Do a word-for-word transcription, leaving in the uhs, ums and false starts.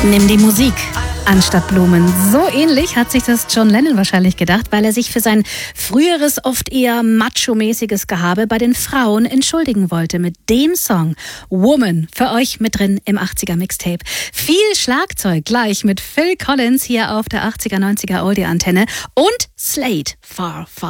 Nimm die Musik anstatt Blumen. So ähnlich hat sich das John Lennon wahrscheinlich gedacht, weil er sich für sein früheres, oft eher macho-mäßiges Gehabe bei den Frauen entschuldigen wollte mit dem Song Woman, für euch mit drin im achtziger Mixtape. Viel Schlagzeug gleich mit Phil Collins hier auf der achtziger, neunziger Oldie-Antenne und Slade, Far, Far